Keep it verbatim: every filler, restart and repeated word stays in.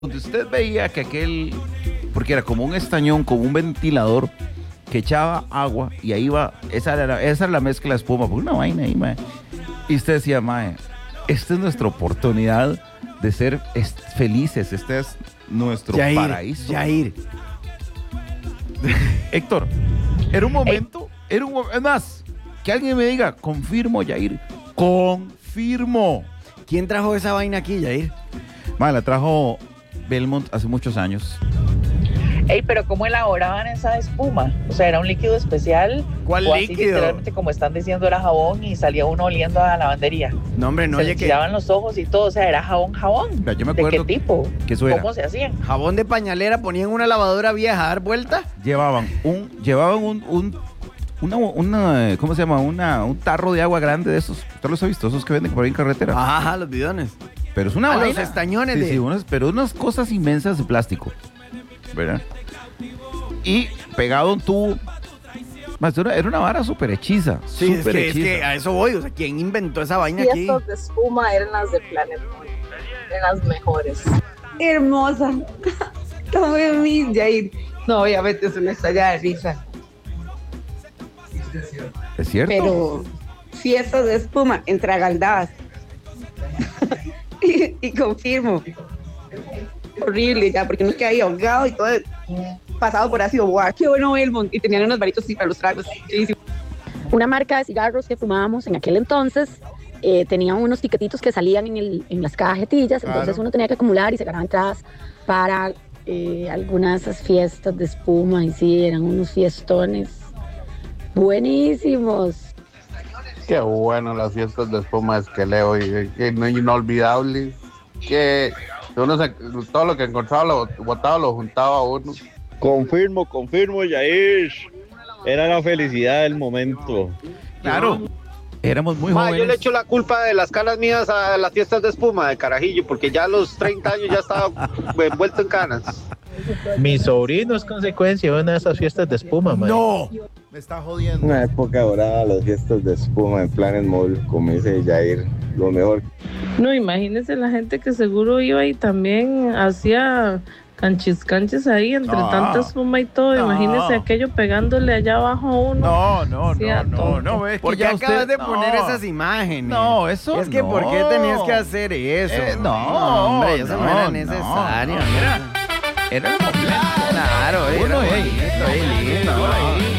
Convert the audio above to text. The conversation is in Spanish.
donde usted veía que aquel, porque era como un estañón, como un ventilador, que echaba agua y ahí iba, esa era, la- esa era la mezcla de espuma, por una vaina ahí, mae. Y usted decía, mae, esta es nuestra oportunidad de ser est- felices, este es nuestro Yair, paraíso. Yair. Héctor, era un momento, era un mo- es más, que alguien me diga, confirmo, Yair, confirmo. ¿Quién trajo esa vaina aquí, Yair? Mae, la trajo Belmont hace muchos años. Ey, pero ¿cómo elaboraban esa espuma? O sea, ¿era un líquido especial? ¿Cuál o así, líquido? literalmente, como están diciendo, era jabón y salía uno oliendo a lavandería. No, hombre, no, Se oye le que chillaban los ojos y todo, o sea, era jabón, jabón. Mira, yo me ¿De qué acuerdo tipo? que eso era. ¿Cómo se hacían? jabón de pañalera ponían una lavadora vieja a dar vuelta. Llevaban un, llevaban un, un una, una, ¿cómo se llama? Una, un tarro de agua grande de esos. ¿Usted los ha visto? Esos que venden por ahí en carretera. Ajá, ajá, los bidones. Pero es una Ah, los vaina. estañones Sí, de- sí, unas, pero unas cosas inmensas de plástico. ¿Verdad? Y pegado a un tubo. Más, Era era una vara súper hechiza. Sí, es súper que, es hechiza. que a eso voy. O sea, ¿quién inventó esa vaina aquí? Fiestas de espuma eran las de Planet Moon. Eran las mejores. Hermosa. Tome mi Jair. No, obviamente es una estalla de risa. ¿Es cierto? Pero fiestas de espuma entre agaldadas. y, y confirmo. Horrible ya, porque uno queda ahí ahogado y todo pasado por ácido. Guau, qué bueno Belmont. Y tenían unos varitos así para los tragos. Chidísimo. Una marca de cigarros que fumábamos en aquel entonces eh, tenía unos tiquetitos que salían en, el, en las cajetillas, Claro. entonces uno tenía que acumular y se ganaban entradas para eh, algunas de esas fiestas de espuma, y sí, eran unos fiestones buenísimos. Qué bueno las fiestas de espuma de Esqueleo, y, y no- inolvidable. Que uno se- todo lo que encontraba lo botaba, lo juntaba uno. Confirmo, confirmo, Yair. Era la felicidad del momento. Claro. Éramos muy Ma, jóvenes. yo le echo la culpa de las canas mías a las fiestas de espuma de carajillo, porque ya a los treinta años ya estaba envuelto en canas. Mi sobrino es consecuencia de una de esas fiestas de espuma, man. No. Me está jodiendo. Una época dorada, las fiestas de espuma en Planet Mall, como dice Yair, lo mejor. No, imagínense la gente que seguro iba y también hacía canchis canchis ahí entre No. tanta espuma y todo. No. Imagínense aquello pegándole allá abajo a uno. No, no, Sí, no, a no, tonto. no, es que ¿Por qué ya acabas usted- de no. poner esas imágenes? No, eso Es que ¿por qué no. tenías que hacer eso? Eh, no, hombre, eso no, no, era no, necesario. no, era- Era el momento. Claro, Uno, era ey, bonito, ey, lindo, no, ahí.